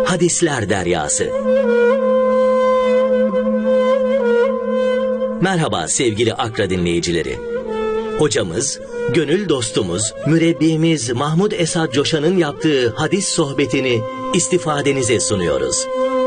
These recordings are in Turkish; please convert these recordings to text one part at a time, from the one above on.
Hadisler Deryası. Merhaba sevgili Akra dinleyicileri. Hocamız, gönül dostumuz, mürebbimiz Mahmud Esad Coşan'ın yaptığı hadis sohbetini istifadenize sunuyoruz.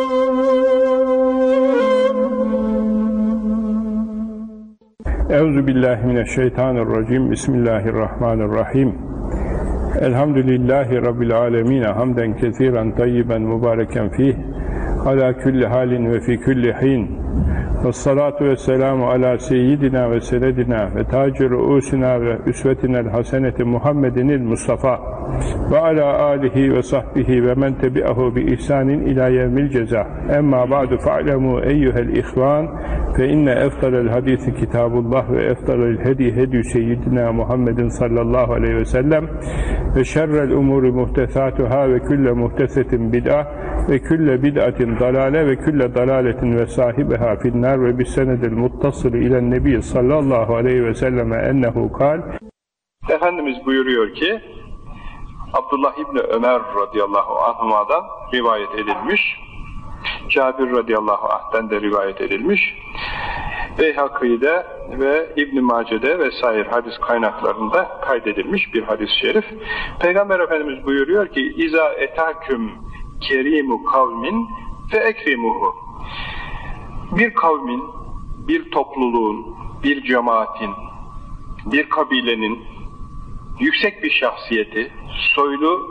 Euzubillahimineşşeytanirracim. Bismillahirrahmanirrahim. Elhamdülillahi Rabbil alemin. Hamden kesiren tayyiben mübareken fih. Ala külli halin ve fi külli hin. Vessalatu vesselamu ala seyyidina ve senedina ve taci ruusina ve üsvetinel haseneti Muhammedinil Mustafa ve ala alihi ve sahbihi ve men tebi'ahu bi ihsanin ila yevmil ceza. Emma ba'du fa'lemu eyyuhel ihvan fe inne eftalel hadisi kitabullah ve eftalel hedi hedi seyyidina Muhammedin sallallahu aleyhi ve sellem ve şerrel umuri muhtesatuhâ ve külle muhtesetin bid'ah ve külle bid'atin dalale ve külle dalaletin ve sahibiha finnar ve bis senedil muttasılı ilen nebi sallallahu aleyhi ve selleme ennehu kal. Efendimiz buyuruyor ki Abdullah İbni Ömer radıyallahu anhuma'dan rivayet edilmiş, Cabir radıyallahu anh'ten de rivayet edilmiş, Beyhaki'de ve İbn-i Mace'de vesaire hadis kaynaklarında kaydedilmiş bir hadis-i şerif. Peygamber Efendimiz buyuruyor ki İza etaküm kerimu kavmin fe ekrimuhu. Bir kavmin, bir topluluğun, bir cemaatin, bir kabilenin yüksek bir şahsiyeti, soylu,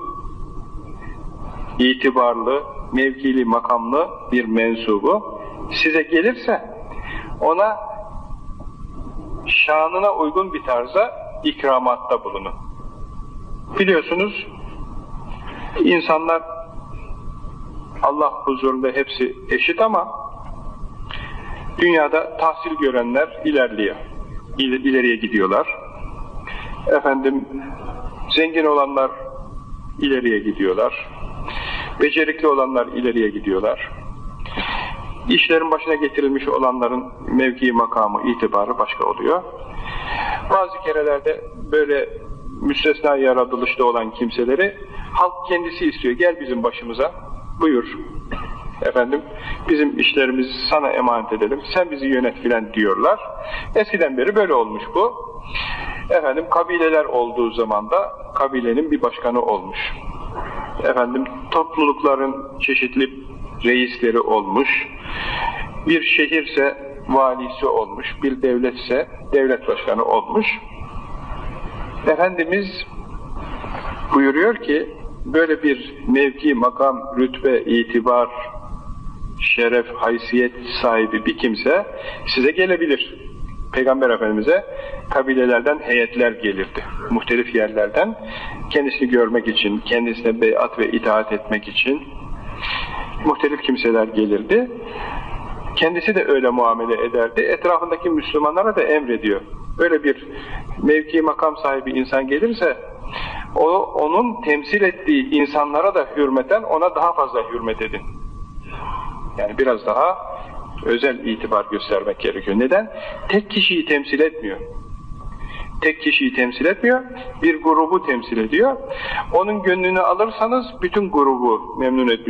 itibarlı, mevkili, makamlı bir mensubu size gelirse ona şanına uygun bir tarza ikramatta bulunun. Biliyorsunuz insanlar Allah huzurunda hepsi eşit ama dünyada tahsil görenler ilerliyor. İleriye gidiyorlar. Efendim, zengin olanlar ileriye gidiyorlar. Becerikli olanlar ileriye gidiyorlar. İşlerin başına getirilmiş olanların mevki, makamı, itibarı başka oluyor. Bazı kerelerde böyle müstesna yaratılışta olan kimseleri halk kendisi istiyor. Gel bizim başımıza, buyur. Efendim, bizim işlerimizi sana emanet edelim, sen bizi yönet filan diyorlar. Eskiden beri böyle olmuş bu. Efendim, kabileler olduğu zaman da kabilenin bir başkanı olmuş. Efendim, toplulukların çeşitli reisleri olmuş. Bir şehirse valisi olmuş, bir devletse devlet başkanı olmuş. Efendimiz buyuruyor ki, böyle bir mevki, makam, rütbe, itibar, şeref, haysiyet sahibi bir kimse size gelebilir. Peygamber Efendimiz'e kabilelerden heyetler gelirdi. Muhtelif yerlerden kendisini görmek için, kendisine beyat ve itaat etmek için muhtelif kimseler gelirdi. Kendisi de öyle muamele ederdi. Etrafındaki Müslümanlara da emrediyor. Öyle bir mevki makam sahibi insan gelirse onun temsil ettiği insanlara da hürmeten ona daha fazla hürmet edin. Yani biraz daha özel itibar göstermek gerekiyor. Neden? Tek kişiyi temsil etmiyor. Tek kişiyi temsil etmiyor, bir grubu temsil ediyor. Onun gönlünü alırsanız bütün grubu memnun etmiş